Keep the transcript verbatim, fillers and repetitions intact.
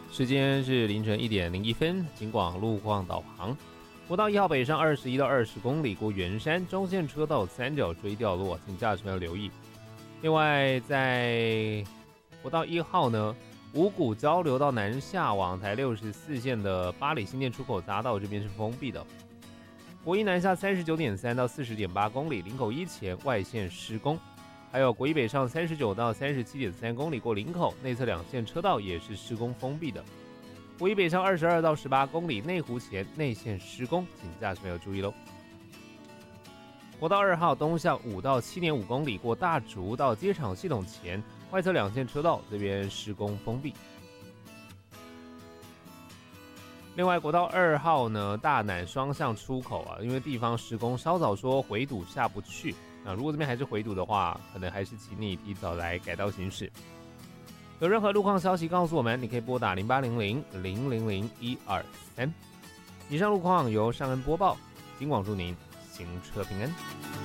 时间是凌晨一点零一分，警广路况导航。国道一号北上二十一到二十公里过圆山，中线车道三角锥掉落，请驾驶朋友留意。另外，在国道一号呢，五股交流道南下往台六十四线的八里新店出口匝道这边是封闭的。国一南下三十九点三到四十点八公里，林口一前外线施工。还有国一北上三十九到三十七点三公里过林口，内侧两线车道也是施工封闭的。国一北上二十二到十八公里内湖前内线施工，请驾驶朋友注意喽。国道二号东向五到七点五公里过大竹到机场系统前，外侧两线车道这边施工封闭。另外，国道二号呢，大南双向出口啊，因为地方施工，稍早说回堵下不去。那如果这边还是回堵的话，可能还是请你提早来改道行驶。有任何路况消息告诉我们，你可以拨打零八零零零零零一二三。以上路况由尚恩播报，警广祝您行车平安。